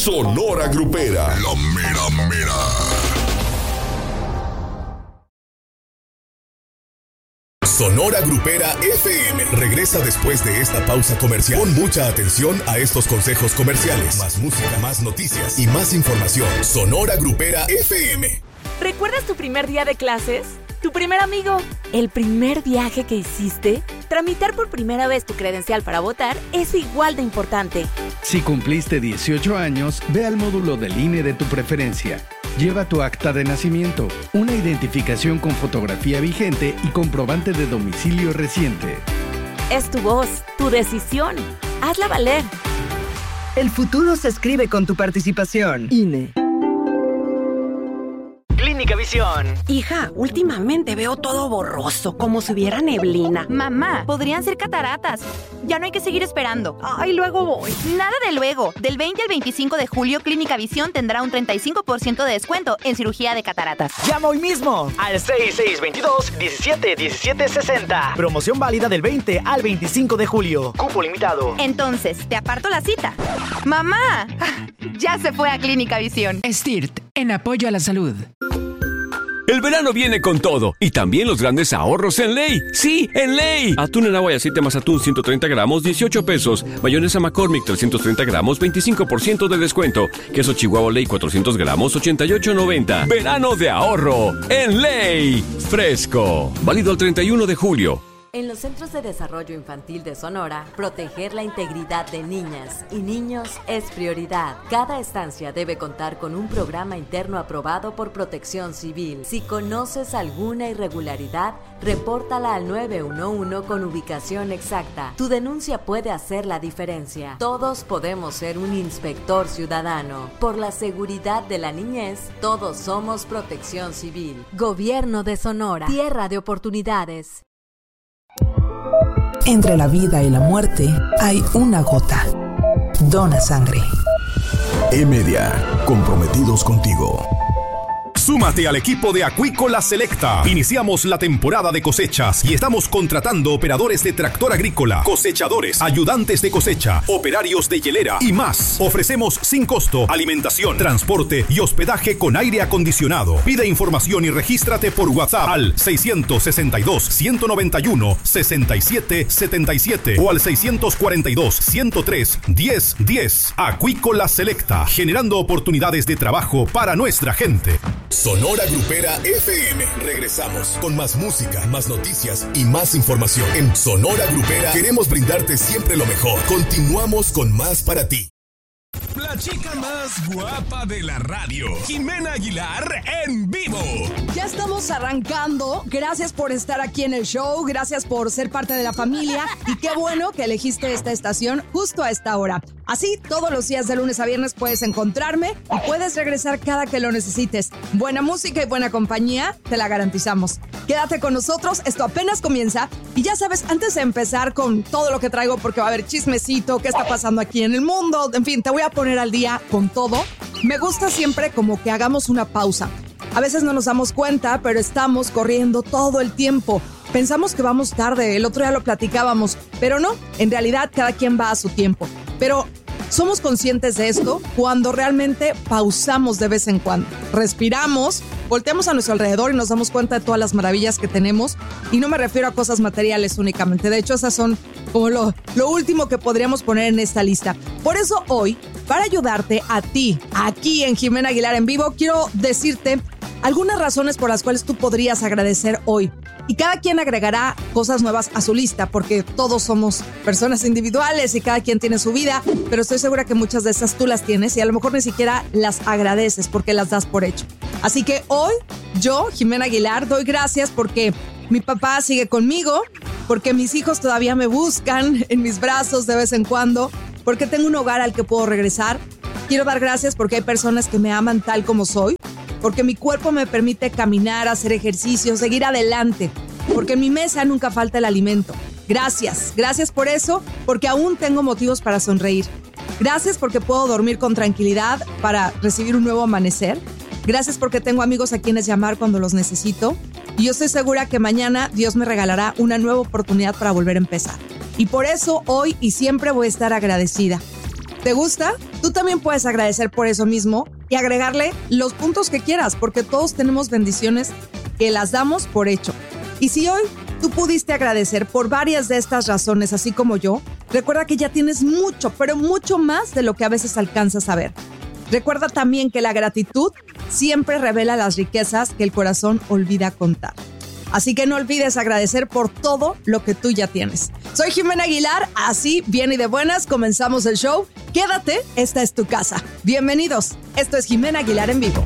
Sonora Grupera. La mera mera. Sonora Grupera FM regresa después de esta pausa comercial. Pon mucha atención a estos consejos comerciales. Más música, más noticias y más información. Sonora Grupera FM. ¿Recuerdas tu primer día de clases? ¿Tu primer amigo? ¿El primer viaje que hiciste? Tramitar por primera vez tu credencial para votar es igual de importante. Si cumpliste 18 años, ve al módulo del INE de tu preferencia. Lleva tu acta de nacimiento, una identificación con fotografía vigente y comprobante de domicilio reciente. Es tu voz, tu decisión. Hazla valer. El futuro se escribe con tu participación. INE. Clínica Visión. Hija, últimamente veo todo borroso, como si hubiera neblina. Mamá, podrían ser cataratas. Ya no hay que seguir esperando. Ay, luego voy. Nada de luego. Del 20 al 25 de julio, Clínica Visión tendrá un 35% de descuento en cirugía de cataratas. Llama hoy mismo al 6622-171760. Promoción válida del 20 al 25 de julio. Cupo limitado. Entonces, te aparto la cita. ¡Mamá! Ya se fue a Clínica Visión. STIRT, en apoyo a la salud. El verano viene con todo y también los grandes ahorros en Ley. ¡Sí, en Ley! Atún en agua y aceite más atún 130 gramos, 18 pesos. Mayonesa McCormick 330 gramos, 25% de descuento. Queso Chihuahua Ley 400 gramos, 88.90. Verano de ahorro en Ley. Fresco. Válido el 31 de julio. En los Centros de Desarrollo Infantil de Sonora, proteger la integridad de niñas y niños es prioridad. Cada estancia debe contar con un programa interno aprobado por Protección Civil. Si conoces alguna irregularidad, repórtala al 911 con ubicación exacta. Tu denuncia puede hacer la diferencia. Todos podemos ser un inspector ciudadano. Por la seguridad de la niñez, todos somos Protección Civil. Gobierno de Sonora. Tierra de oportunidades. Entre la vida y la muerte hay una gota. Dona sangre. E-Media, comprometidos contigo. Súmate al equipo de Acuícola Selecta. Iniciamos la temporada de cosechas y estamos contratando operadores de tractor agrícola, cosechadores, ayudantes de cosecha, operarios de hielera y más. Ofrecemos sin costo alimentación, transporte y hospedaje con aire acondicionado. Pide información y regístrate por WhatsApp al 662-191-6777 o al 642-103-1010. Acuícola Selecta, generando oportunidades de trabajo para nuestra gente. Sonora Grupera FM. Regresamos con más música, más noticias y más información. En Sonora Grupera queremos brindarte siempre lo mejor. Continuamos con más para ti. La chica más guapa de la radio, Jimena Aguilar en vivo. Ya estamos arrancando. Gracias por estar aquí en el show. Gracias por ser parte de la familia. Y qué bueno que elegiste esta estación justo a esta hora. Así, todos los días de lunes a viernes puedes encontrarme y puedes regresar cada que lo necesites. Buena música y buena compañía, te la garantizamos. Quédate con nosotros, esto apenas comienza. Y ya sabes, antes de empezar con todo lo que traigo, porque va a haber chismecito, qué está pasando aquí en el mundo, en fin, te voy a poner al día con todo. Me gusta siempre como que hagamos una pausa. A veces no nos damos cuenta, pero estamos corriendo todo el tiempo. Pensamos que vamos tarde, el otro día lo platicábamos, pero no, en realidad cada quien va a su tiempo. Pero somos conscientes de esto cuando realmente pausamos de vez en cuando. Respiramos, volteamos a nuestro alrededor y nos damos cuenta de todas las maravillas que tenemos. Y no me refiero a cosas materiales únicamente. De hecho, esas son como lo último que podríamos poner en esta lista. Por eso hoy, para ayudarte a ti, aquí en Jimena Aguilar en vivo, quiero decirte algunas razones por las cuales tú podrías agradecer hoy. Y cada quien agregará cosas nuevas a su lista, porque todos somos personas individuales y cada quien tiene su vida, pero estoy segura que muchas de esas tú las tienes y a lo mejor ni siquiera las agradeces porque las das por hecho. Así que hoy, yo, Jimena Aguilar, doy gracias porque mi papá sigue conmigo, porque mis hijos todavía me buscan en mis brazos de vez en cuando, porque tengo un hogar al que puedo regresar. Quiero dar gracias porque hay personas que me aman tal como soy, porque mi cuerpo me permite caminar, hacer ejercicio, seguir adelante, porque en mi mesa nunca falta el alimento. Gracias por eso, porque aún tengo motivos para sonreír. Gracias porque puedo dormir con tranquilidad para recibir un nuevo amanecer. Gracias porque tengo amigos a quienes llamar cuando los necesito. Y yo estoy segura que mañana Dios me regalará una nueva oportunidad para volver a empezar. Y por eso hoy y siempre voy a estar agradecida. ¿Te gusta? Tú también puedes agradecer por eso mismo y agregarle los puntos que quieras, porque todos tenemos bendiciones que las damos por hecho. Y si hoy tú pudiste agradecer por varias de estas razones, así como yo, recuerda que ya tienes mucho, pero mucho más de lo que a veces alcanzas a ver. Recuerda también que la gratitud siempre revela las riquezas que el corazón olvida contar. Así que no olvides agradecer por todo lo que tú ya tienes. Soy Jimena Aguilar, así, bien y de buenas, comenzamos el show. Quédate, esta es tu casa. Bienvenidos, esto es Jimena Aguilar en vivo.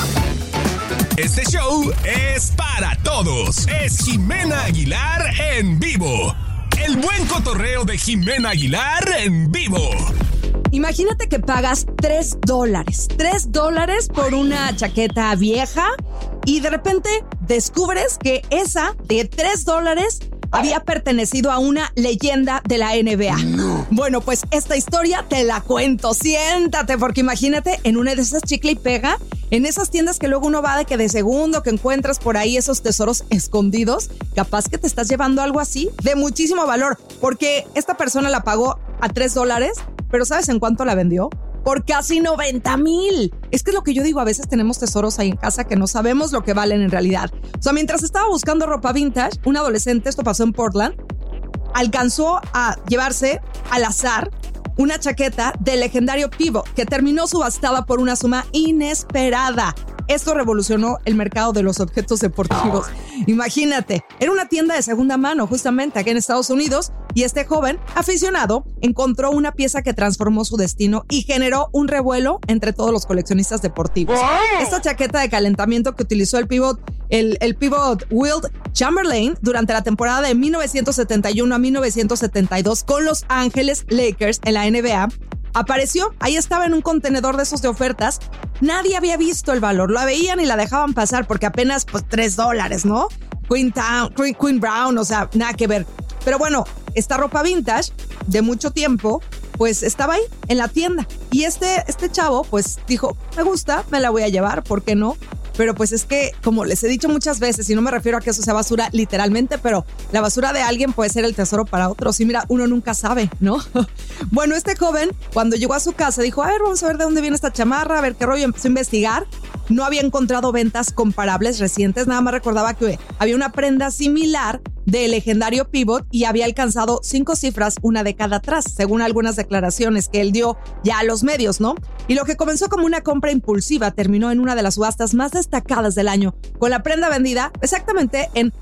Este show es para todos. Es Jimena Aguilar en vivo. El buen cotorreo de Jimena Aguilar en vivo. Imagínate que pagas $3. $3 por una chaqueta vieja y de repente descubres que esa de $3 había pertenecido a una leyenda de la NBA. No. Bueno, pues esta historia te la cuento. Siéntate, porque imagínate en una de esas chicle y pega, en esas tiendas que luego uno va de que de segundo, que encuentras por ahí esos tesoros escondidos, capaz que te estás llevando algo así de muchísimo valor, porque esta persona la pagó a $3, pero ¿sabes en cuánto la vendió? Por casi 90,000. Es que es lo que yo digo, a veces tenemos tesoros ahí en casa que no sabemos lo que valen en realidad. O sea, mientras estaba buscando ropa vintage, un adolescente, esto pasó en Portland, alcanzó a llevarse al azar una chaqueta del legendario Pivot que terminó subastada por una suma inesperada. Esto revolucionó el mercado de los objetos deportivos. Imagínate, era una tienda de segunda mano justamente aquí en Estados Unidos y este joven aficionado encontró una pieza que transformó su destino y generó un revuelo entre todos los coleccionistas deportivos. Esta chaqueta de calentamiento que utilizó el Pivot Wilt Chamberlain durante la temporada de 1971 a 1972 con Los Ángeles Lakers en la NBA, apareció, ahí estaba en un contenedor de esos de ofertas. Nadie había visto el valor, la veían y la dejaban pasar porque apenas pues $3, ¿no? Queen Brown, o sea, nada que ver. Pero bueno, esta ropa vintage de mucho tiempo pues estaba ahí en la tienda y este chavo pues dijo, me gusta, me la voy a llevar, ¿por qué no? Pero pues es que, como les he dicho muchas veces, y no me refiero a que eso sea basura literalmente, pero la basura de alguien puede ser el tesoro para otros. Y mira, uno nunca sabe, ¿no? Bueno, este joven, cuando llegó a su casa, dijo, a ver, vamos a ver de dónde viene esta chamarra, a ver qué rollo. Empezó a investigar. No había encontrado ventas comparables recientes, nada más recordaba que había una prenda similar del legendario Pivot y había alcanzado 5 cifras una década atrás, según algunas declaraciones que él dio ya a los medios, ¿no? Y lo que comenzó como una compra impulsiva terminó en una de las subastas más destacadas del año, con la prenda vendida exactamente en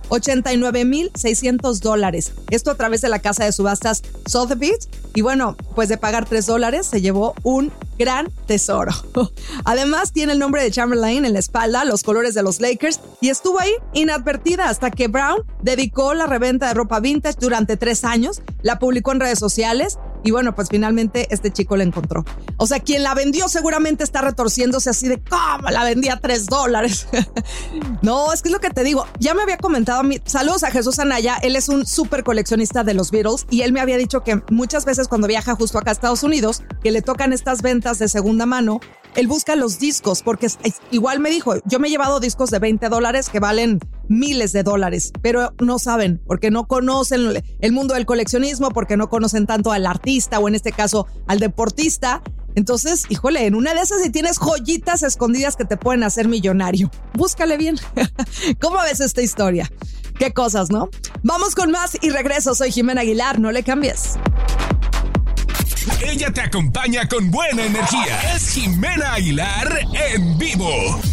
$89,600. Esto a través de la casa de subastas Sotheby's. Y bueno, pues de pagar $3 se llevó un gran tesoro. Además, tiene el nombre de Chamberlain en la espalda, los colores de los Lakers, y estuvo ahí inadvertida hasta que Brown dedicó la reventa de ropa vintage durante 3 años, la publicó en redes sociales y bueno, pues finalmente este chico la encontró. O sea, quien la vendió seguramente está retorciéndose así de ¿cómo la vendía a $3? No, es que es lo que te digo. Ya me había comentado, saludos a Jesús Anaya, él es un súper coleccionista de los Beatles y él me había dicho que muchas veces cuando viaja justo acá a Estados Unidos, que le tocan estas ventas de segunda mano, él busca los discos porque igual me dijo, yo me he llevado discos de $20 que valen miles de dólares, pero no saben porque no conocen el mundo del coleccionismo, porque no conocen tanto al artista o en este caso al deportista. Entonces, híjole, en una de esas si tienes joyitas escondidas que te pueden hacer millonario. Búscale bien. ¿Cómo ves esta historia? Qué cosas, ¿no? Vamos con más y regreso. Soy Jimena Aguilar, no le cambies. Ella te acompaña con buena energía. Es Jimena Aguilar en vivo.